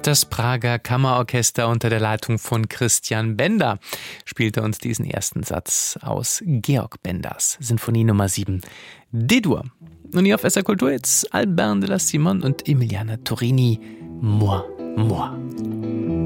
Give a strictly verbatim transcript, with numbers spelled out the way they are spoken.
Das Prager Kammerorchester unter der Leitung von Christian Benda spielte uns diesen ersten Satz aus Georg Benders Sinfonie Nummer sieben, D-Dur. Und hier auf S R Kultur jetzt Albin de la Simone und Emiliana Torini, Moi, Moi.